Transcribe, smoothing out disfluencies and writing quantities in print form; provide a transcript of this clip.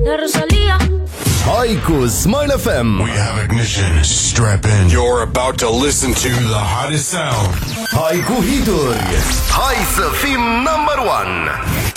La Rosalía. Hai cu Smile FM. We have ignition. Strap in. You're about to listen to the hottest sound. Hai cu hituri. Hai să fim number one.